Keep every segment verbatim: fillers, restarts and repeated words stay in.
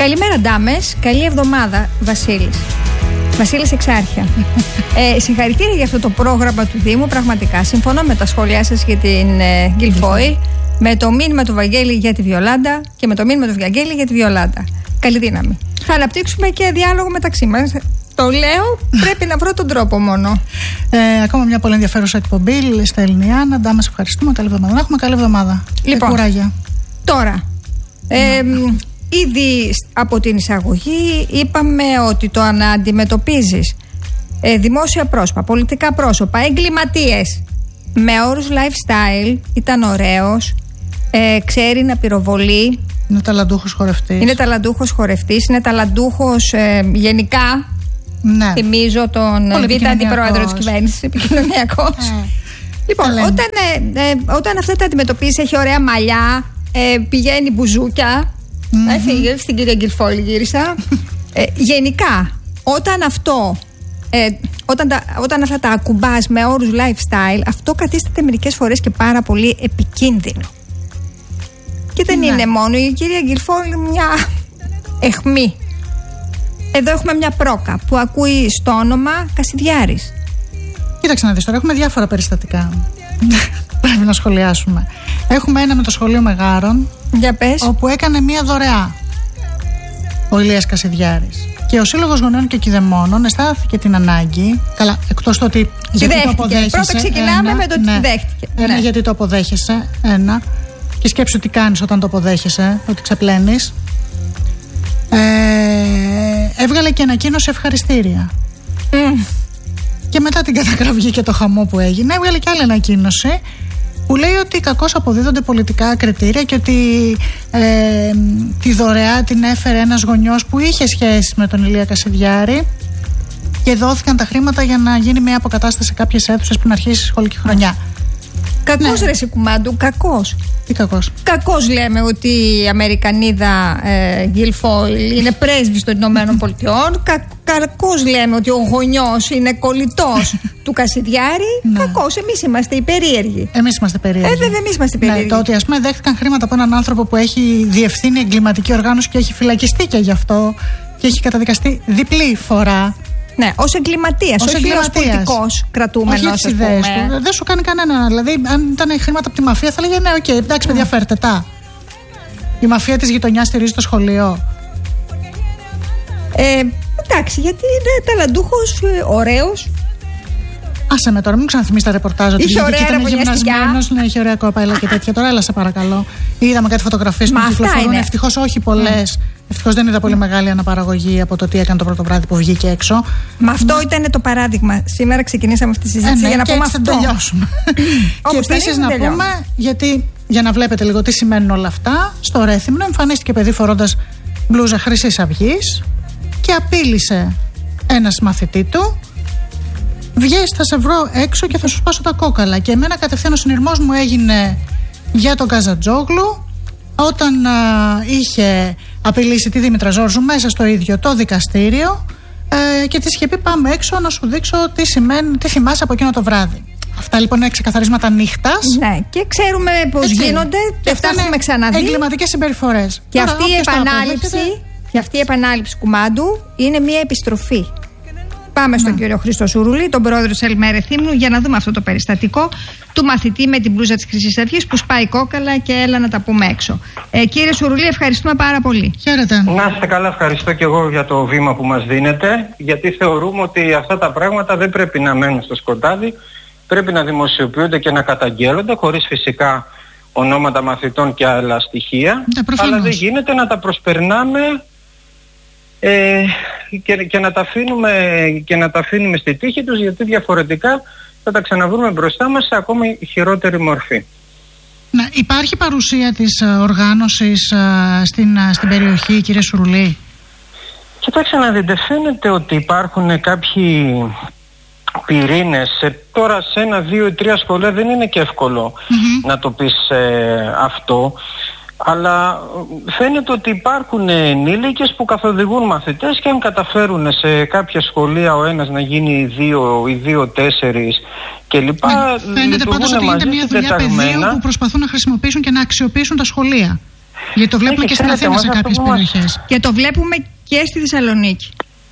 Καλημέρα, ντάμες. Καλή εβδομάδα, Βασίλης. Βασίλης Εξάρχεια. ε, συγχαρητήρια για αυτό το πρόγραμμα του Δήμου. Πραγματικά συμφωνώ με τα σχόλιά σας για την ε, Γκυλφόη, με το μήνυμα του Βαγγέλη για τη Βιολάντα και με το μήνυμα του Βαγγέλη για τη Βιολάντα. Καλή δύναμη. Θα αναπτύξουμε και διάλογο μεταξύ μας. Το λέω, πρέπει να βρω τον τρόπο μόνο. Ε, ακόμα μια πολύ ενδιαφέρουσα εκπομπή στα Ελληνιάνα. Ντάμες, ευχαριστούμε. Καλή εβδομάδα. Να έχουμε καλή εβδομάδα. Λοιπόν, κουράγια. Τώρα. Ε, Ήδη από την εισαγωγή είπαμε ότι το να αντιμετωπίζεις ε, δημόσια πρόσωπα, πολιτικά πρόσωπα, εγκληματίες με όρους lifestyle ήταν ωραίος, ε, ξέρει να πυροβολεί. Είναι ταλαντούχος χορευτής. Είναι ταλαντούχος χορευτής, είναι ταλαντούχος ε, γενικά. Ναι. Θυμίζω τον β' αντιπρόεδρο της κυβέρνησης, επικοινωνιακός. Ε, λοιπόν, όταν, ε, ε, όταν αυτά τα αντιμετωπίζεις, έχει ωραία μαλλιά, ε, πηγαίνει μπουζούκια. Mm-hmm. Έφυγε, στην κυρία Γκυλφόη γύρισα. ε, γενικά, όταν αυτό ε, όταν, τα, όταν αυτά τα ακουμπάς με όρους lifestyle, αυτό καθίσταται μερικές φορές και πάρα πολύ επικίνδυνο. Και δεν ναι. είναι μόνο η κυρία Γκυλφόη μια αιχμή. Εδώ έχουμε μια πρόκα που ακούει στο όνομα Κασιδιάρης. Κοίταξε να δεις τώρα, έχουμε διάφορα περιστατικά. Πρέπει να σχολιάσουμε. Έχουμε ένα με το σχολείο Μεγάρων. Για πες. Όπου έκανε μία δωρεά ο Ηλίας Κασιδιάρης. Και ο Σύλλογος Γονέων και Κηδεμόνων αισθάνθηκε την ανάγκη. Καλά, εκτός το ότι. Γιατί το αποδέχεσαι. Πρώτα ξεκινάμε ένα, με το ότι ναι, δέχτηκε. Ένα, ναι. γιατί το αποδέχεσαι. Ένα. Και σκέψου τι κάνεις όταν το αποδέχεσαι, ότι ξεπλένεις. Ε, έβγαλε και ανακοίνωση ευχαριστήρια. Mm. Και μετά την καταγραφή και το χαμό που έγινε, έβγαλε και άλλη ανακοίνωση που λέει ότι κακώς αποδίδονται πολιτικά κριτήρια και ότι ε, τη δωρεά την έφερε ένας γονιός που είχε σχέση με τον Ηλία Κασιδιάρη και δόθηκαν τα χρήματα για να γίνει μια αποκατάσταση σε κάποιες αίθουσες πριν αρχίσει η σχολική χρονιά. Κακός ναι. ρε Σικουμάντου, κακός. Τι κακός? Κακός λέμε ότι η Αμερικανίδα ε, Γκυλφόη είναι πρέσβης των Ηνωμένων Πολιτειών. Κα, κακός λέμε ότι ο γονιός είναι κολλητός του Κασιδιάρη. Ναι. Κακός, εμείς είμαστε οι περίεργοι. Εμείς είμαστε περίεργοι. Ε, βέβαια, εμείς είμαστε περίεργοι. Ναι, το ότι ας πούμε δέχτηκαν χρήματα από έναν άνθρωπο που έχει διευθύνει εγκληματική οργάνωση και έχει φυλακιστεί και γι' αυτό και έχει καταδικαστεί διπλή φορά. Ναι, ως εγκληματίας, ως όχι ως πολιτικός κρατούμενος. Όχι τις ιδέες του. Δεν σου κάνει κανένα. Δηλαδή, αν ήταν χρήματα από τη μαφία, θα λέγε ναι, οκ, okay, εντάξει, παιδιά, φέρτε τα. Η μαφία της γειτονιάς στηρίζει το σχολείο. Ε, εντάξει, γιατί είναι ταλαντούχος, ωραίος. Άσε με τώρα, μην ξαναθυμίσεις τα ρεπορτάζ ότι είχε ωραία ήταν γυμνασμένος, ναι, είχε ωραία κοπέλα και τέτοια. Τώρα έλα σε παρακαλώ. Είδαμε κάτι φωτογραφίες που κυκλοφορούν. Ευτυχώς όχι πολλές. Mm. Ευτυχώς δεν είδα πολύ μεγάλη αναπαραγωγή από το τι έκανε το πρώτο βράδυ που βγήκε έξω. Μα αυτό ήταν το παράδειγμα. Σήμερα ξεκινήσαμε αυτή τη συζήτηση ε, ναι, για να και πούμε αυτό. Αυτό. Τελειώσουμε. Και επίσης να πούμε, γιατί για να βλέπετε λίγο τι σημαίνουν όλα αυτά, στο Ρέθυμνο εμφανίστηκε παιδί φορώντας μπλούζα Χρυσής Αυγής και απείλησε ένας μαθητή του. Βγες, θα σε βρω έξω και θα σου σπάσω τα κόκαλα. Και εμένα κατευθείαν ο συνειρμός μου έγινε για τον Καζατζόγλου όταν α, είχε απειλήσει τη Δήμητρα Ζόρζου μέσα στο ίδιο το δικαστήριο ε, και της είχε πει πάμε έξω να σου δείξω τι σημαίνει, τι θυμάσαι από εκείνο το βράδυ. Αυτά λοιπόν είναι ξεκαθαρίσματα νύχτας. Ναι, και ξέρουμε πώς Έτσι. γίνονται και αυτά έχουμε ξαναδεί. Εγκληματικές συμπεριφορές. Και Τώρα, αυτή η επανάληψη, και αυτή η επανάληψη Κουμάντου είναι μια επιστροφή. Πάμε στον ναι. κύριο Χρήστο Σουρούλη, τον πρόεδρο της Ελμέρε Θύμνου, για να δούμε αυτό το περιστατικό του μαθητή με την μπλούζα της Χρυσής Αυγής που σπάει κόκαλα και έλα να τα πούμε έξω. Ε, κύριε Σουρούλη, ευχαριστούμε πάρα πολύ. Χαίρετε. Να είστε καλά, ευχαριστώ και εγώ για το βήμα που μας δίνετε, γιατί θεωρούμε ότι αυτά τα πράγματα δεν πρέπει να μένουν στο σκοτάδι, πρέπει να δημοσιοποιούνται και να καταγγέλλονται, χωρίς φυσικά ονόματα μαθητών και άλλα στοιχεία, ναι, αλλά δεν γίνεται να τα προσπερνάμε Ε, και, και, να τα αφήνουμε, και να τα αφήνουμε στη τύχη τους, γιατί διαφορετικά θα τα ξαναβρούμε μπροστά μας σε ακόμα χειρότερη μορφή. Ναι, υπάρχει παρουσία της οργάνωσης α, στην, α, στην περιοχή, κύριε Σουρουλή? Κοιτάξτε να δείτε, φαίνεται ότι υπάρχουν κάποιοι πυρήνες. Σε, τώρα σε ένα, δύο ή τρία σχολεία δεν είναι και εύκολο mm-hmm. να το πεις ε, αυτό. Αλλά φαίνεται ότι υπάρχουν ενήλικες που καθοδηγούν μαθητές και αν καταφέρουν σε κάποια σχολεία ο ένας να γίνει δύο ή δύο τέσσερις κλπ. Φαίνεται πάντως ότι γίνεται μια δουλειά παιδείου που προσπαθούν να χρησιμοποιήσουν και να αξιοποιήσουν τα σχολεία. Γιατί το βλέπουμε και, και στην Αθήνα σε κάποιες περιοχές. Μας... Και το βλέπουμε και στη Θεσσαλονίκη.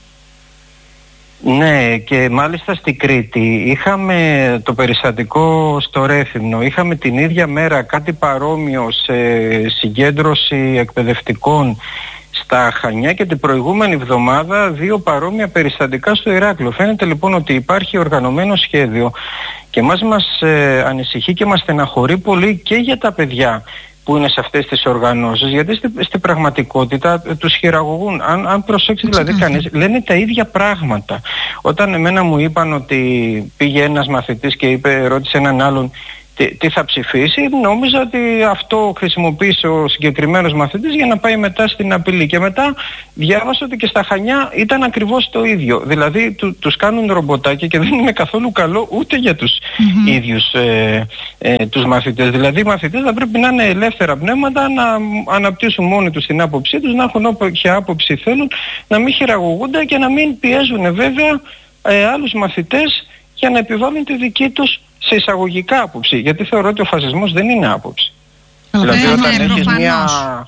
Ναι, και μάλιστα στη Κρήτη είχαμε το περιστατικό στο Ρέθυμνο. Είχαμε την ίδια μέρα κάτι παρόμοιο σε συγκέντρωση εκπαιδευτικών στα Χανιά και την προηγούμενη εβδομάδα δύο παρόμοια περιστατικά στο Ηράκλειο. Φαίνεται λοιπόν ότι υπάρχει οργανωμένο σχέδιο και μας μας ε, ανησυχεί και μας στεναχωρεί πολύ και για τα παιδιά που είναι σε αυτές τις οργανώσεις, γιατί στην στη πραγματικότητα τους χειραγωγούν. Αν, αν προσέξει δηλαδή κανείς, λένε τα ίδια πράγματα. Όταν εμένα μου είπαν ότι πήγε ένας μαθητής και είπε, ρώτησε έναν άλλον τι, τι θα ψηφίσει, νόμιζα ότι αυτό χρησιμοποίησε ο συγκεκριμένος μαθητής για να πάει μετά στην απειλή. Και μετά διάβασα ότι και στα Χανιά ήταν ακριβώς το ίδιο. Δηλαδή του, τους κάνουν ρομποτάκια και δεν είναι καθόλου καλό ούτε για τους mm-hmm. ίδιους ε, ε, τους μαθητές. Δηλαδή οι μαθητές θα πρέπει να είναι ελεύθερα πνεύματα, να αναπτύσσουν μόνοι τους την άποψή τους, να έχουν όποια άποψη θέλουν, να μην χειραγωγούνται και να μην πιέζουν βέβαια ε, άλλους μαθητές για να επιβάλλουν τη δική τους σε εισαγωγικά άποψη, γιατί θεωρώ ότι ο φασισμός δεν είναι άποψη. Mm. Δηλαδή όταν ναι, έχεις μια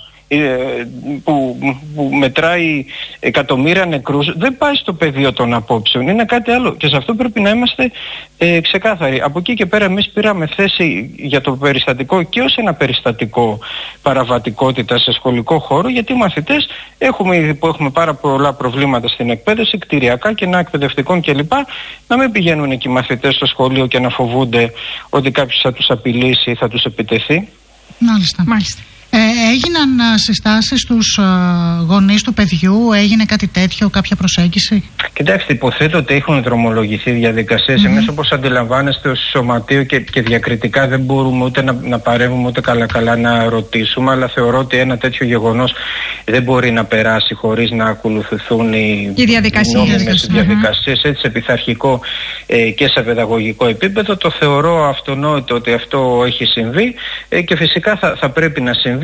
ε, που, που μετράει εκατομμύρια νεκρούς, δεν πάει στο πεδίο των απόψεων, είναι κάτι άλλο και σε αυτό πρέπει να είμαστε ε, ξεκάθαροι. Από εκεί και πέρα εμείς πήραμε θέση για το περιστατικό και ως ένα περιστατικό παραβατικότητα σε σχολικό χώρο, γιατί οι μαθητές έχουμε ήδη που έχουμε πάρα πολλά προβλήματα στην εκπαίδευση, κτηριακά, κενά εκπαιδευτικών κλπ. Να μην πηγαίνουν εκεί οι μαθητές στο σχολείο και να φοβούνται ότι κάποιος θα τους απειλήσει ή θα τους επιτεθεί. Μάλιστα. Μάλιστα. Ε, έγιναν συστάσεις στους γονείς του παιδιού, έγινε κάτι τέτοιο, κάποια προσέγγιση? Κοιτάξτε, υποθέτω ότι έχουν δρομολογηθεί διαδικασίες. Mm-hmm. Εμείς όπως αντιλαμβάνεστε ως σωματείο και, και διακριτικά δεν μπορούμε ούτε να, να παρεύουμε ούτε καλά καλά να ρωτήσουμε, αλλά θεωρώ ότι ένα τέτοιο γεγονός δεν μπορεί να περάσει χωρίς να ακολουθηθούν οι, οι διαδικασίες, διαδικασίες έτσι σε πειθαρχικό ε, και σε παιδαγωγικό επίπεδο. Το θεωρώ αυτονόητο ότι αυτό έχει συμβεί ε, και φυσικά θα, θα πρέπει να συμβεί.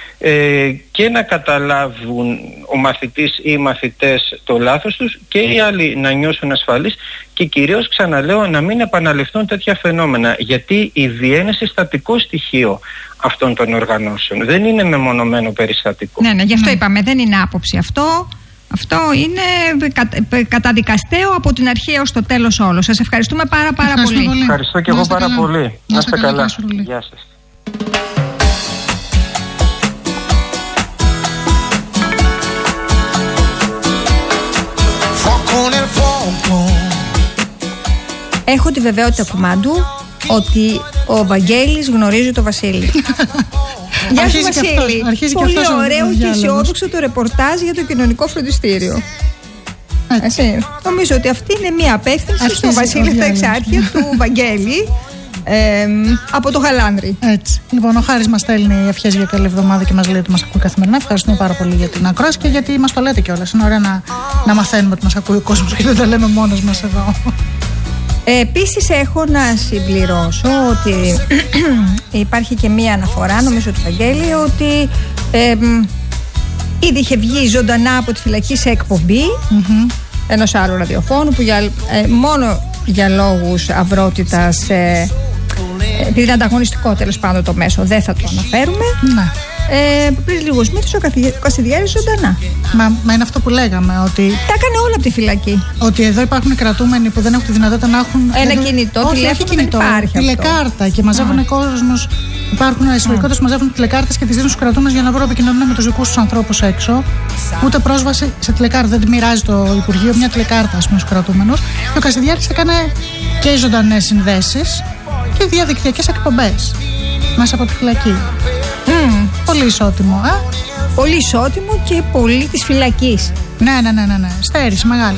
Ε, και να καταλάβουν ο μαθητής ή οι μαθητές το λάθος τους και οι άλλοι να νιώσουν ασφαλείς και κυρίως ξαναλέω να μην επαναληφθούν τέτοια φαινόμενα, γιατί η βία είναι συστατικό στοιχείο αυτών των οργανώσεων, δεν είναι μεμονωμένο περιστατικό. Ναι, ναι, γι' αυτό ναι. είπαμε, δεν είναι άποψη αυτό. Αυτό είναι καταδικαστέο από την αρχή έως το τέλος όλο. Σας ευχαριστούμε πάρα πάρα πολύ. πολύ. Ευχαριστώ και εγώ πάρα καλά. πολύ. Να είστε καλά. καλά. Γεια σας. Έχω τη βεβαιότητα, κουμάντου, ότι ο Βαγγέλης γνωρίζει το Βασίλη. Γεια σου Βασίλη. Αρχίζει Πολύ και ωραίο και αισιόδοξο το ρεπορτάζ για το κοινωνικό φροντιστήριο. Έτσι. Νομίζω ότι αυτή είναι μια απεύθυνση στον Βασίλη στα εξάρχεια του Βαγγέλη ε, από το Γαλάνδρι. Έτσι. Λοιπόν, ο Χάρης μας στέλνει ευχές για καλή εβδομάδα και μας λέει ότι μας ακούει καθημερινά. Ευχαριστούμε πάρα πολύ για την ακρόαση και γιατί μας το λέτε κιόλας. Είναι ωραία να, να μαθαίνουμε ότι μας ακούει ο κόσμος και δεν τα λέμε μόνος μας εδώ. Ε, επίσης έχω να συμπληρώσω ότι υπάρχει και μία αναφορά, νομίζω του Βαγγέλη, ότι ε, ήδη είχε βγει ζωντανά από τη φυλακή σε εκπομπή mm-hmm. ενός άλλου ραδιοφώνου που για, ε, μόνο για λόγους αυρότητας, ε, επειδή είναι ανταγωνιστικό τέλος πάντων το μέσο, δεν θα το αναφέρουμε. Ναι. Ε, πριν λίγους μήνες ο Κασιδιάρης ζωντανά. Μα, μα είναι αυτό που λέγαμε, ότι τα έκανε όλα από τη φυλακή. Ότι εδώ υπάρχουν κρατούμενοι που δεν έχουν τη δυνατότητα να έχουν ένα εδώ... κινητό, όχι, όχι κινητό, τηλεκάρτα και μαζεύουν κόσμος. Υπάρχουν συλλογικότητες που μαζεύουν τηλεκάρτες και τις δίνουν στους κρατούμενους για να βρουν επικοινωνία με τους δικούς τους ανθρώπους έξω. Ούτε πρόσβαση σε τηλεκάρτα. Δεν τη μοιράζει το Υπουργείο μια τηλεκάρτα, ας πούμε, στους κρατούμενους. Και ο Κασιδιάρης έκανε και ζωντανές συνδέσεις και διαδικτυακές εκπομπές μέσα από τη φυλακή. Mm. Πολύ ισότιμο, ε? Πολύ ισότιμο και πολύ της φυλακής. Ναι, ναι, ναι, ναι, ναι. Στέρηση μεγάλη.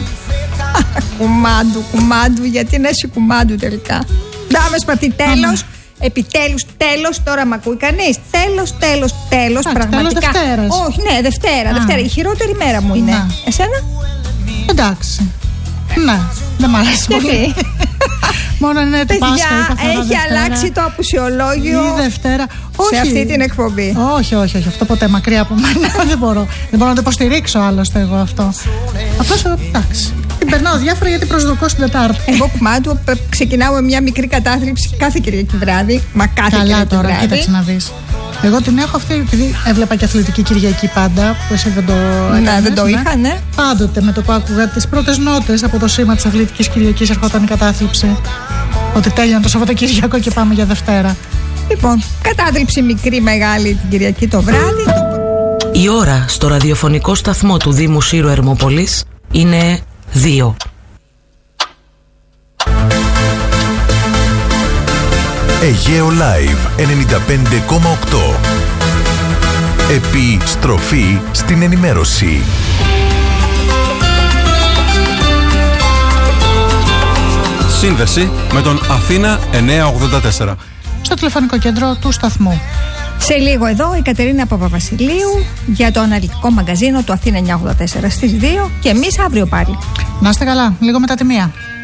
Κουμάντου, κουμάντου, γιατί να είσαι κουμάντου τελικά. Ντάμε σπαθή, τέλος. Επιτέλους, τέλος, τώρα μ' ακούει κανείς. Τέλος, τέλος, τέλος, πραγματικά. Τέλος Δευτέρας. Όχι, ναι, Δευτέρα, Α. Δευτέρα. Η χειρότερη μέρα μου είναι. Να. Εσένα? Εντάξει. Ναι, δεν μ' αρέσει πολύ. Μόνο είναι την Πάσχα. Έχει αλλάξει το απουσιολόγιο η Δευτέρα. Σε αυτή την εκπομπή. Όχι, όχι, όχι. Αυτό ποτέ μακριά από μένα. δεν, μπορώ. δεν μπορώ να το υποστηρίξω άλλωστε εγώ αυτό. Απλώς εντάξει. Την περνάω διάφορα γιατί προσδοκώ στην Τετάρτη. Εγώ κουμάντου ξεκινάω με μια μικρή κατάθλιψη κάθε Κυριακή βράδυ. Μα κάθε Καλά Κυριακή τώρα, βράδυ. Κοίταξε να δεις. Εγώ την έχω αυτή, επειδή έβλεπα και Αθλητική Κυριακή πάντα, που εσύ δεν το έκανες. Ναι, δεν το είχα, ναι. Πάντοτε με το που άκουγα τις πρώτες νότες από το σήμα της Αθλητικής Κυριακής ερχόταν η κατάθλιψη. Ότι τέλειωνε το Σαββατοκυριακό και πάμε για Δευτέρα. Λοιπόν, κατάθλιψη μικρή, μεγάλη την Κυριακή το βράδυ. Η ώρα στο ραδιοφωνικό σταθμό του Δήμου Σύρου Ερμόπολης είναι δύο. Αιγαίο Live ενενήντα πέντε κόμμα οκτώ. Επιστροφή στην ενημέρωση. Σύνδεση με τον Αθήνα εννιακόσια ογδόντα τέσσερα. Στο τηλεφωνικό κέντρο του σταθμού. Σε λίγο εδώ η Κατερίνα Παπαβασιλείου για το αναλυτικό μαγκαζίνο του Αθήνα εννιακόσια ογδόντα τέσσερα στις δύο και εμείς αύριο πάλι. Να είστε καλά, λίγο μετά τη μία.